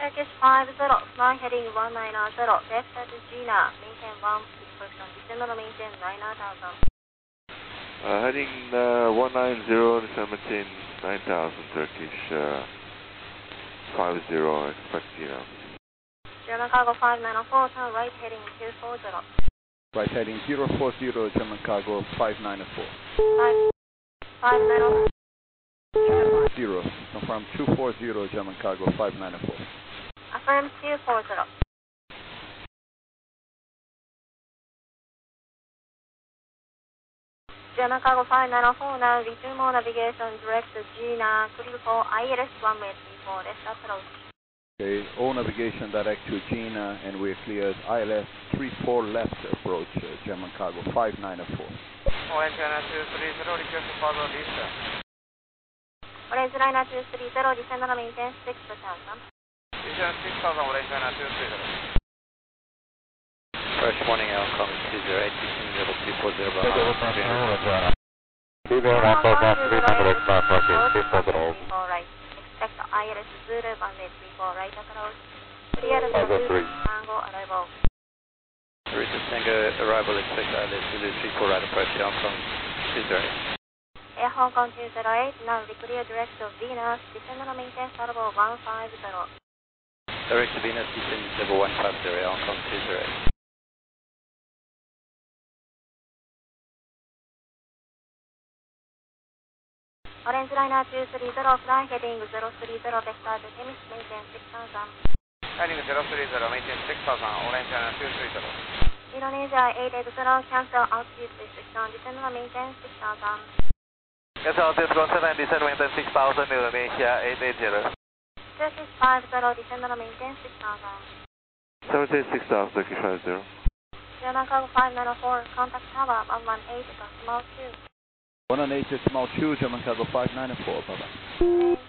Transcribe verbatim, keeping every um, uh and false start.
Turkish five zero, fly heading one nine zero, vector to Gina, maintain one, person, descend on maintain nine thousand. Uh, heading uh, one nine zero, maintain nine thousand, Turkish uh, five zero, expect Gina. German cargo five nine four, turn right heading two four zero. Right heading zero four zero, German cargo five nine four. five, five nine zero. Zero, confirm two four zero, German cargo five nine four. Affirm two four zero. German cargo five nine four, now resume all navigation direct to Gina, clear for I L S runway three four, left approach. Okay, all navigation direct to Gina, and we're cleared I L S three four left approach, uh, German cargo five nine four. Orange Liner two three zero, request to follow Lisa. Orange Liner two three zero, descend on maintain six thousand. Descend six thousand, Orange Liner two three zero. Fresh morning, Alcom two zero eight, descend level two four zero, two zero one thousand three hundred, flat parking, two four zero. Right. Expect I L S Zulu, runway three four, right approach. Clear the three. Tango arrival. Route Tango arrival, expect I L S Zulu three four right approach, Alcom two zero eight. Air Hong Kong two zero eight, now clear direct to Venus, descend on maintain level one five zero. Direct to Venus, descend level one five zero, Alcom two zero eight. Orange Liner two three zero, fly heading zero three zero, vector to Temis, maintain six thousand. Heading zero three zero, maintain six thousand, Orange Liner two three zero. Indonesia eight eight zero, cancel altitude restriction, descend on maintain six thousand. Cancel altitude consent and descend maintain six thousand, Indonesia eight eight zero. Turkish five zero, descend on maintain six thousand. seventeen six thousand, Turkish five zero. German cargo five nine four, contact tower one one eight, small two. one one eight, small two, German cargo five nine four, bye bye. Okay.